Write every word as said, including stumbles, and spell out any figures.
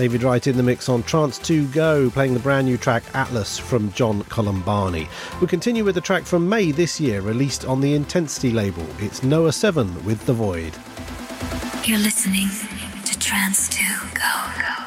David Wright in the mix on Trance two Go, playing the brand new track Atlas from John Columbani. We continue with the track from May this year, released on the Intensity label. It's Noah seven with The Void. You're listening to Trance two Go.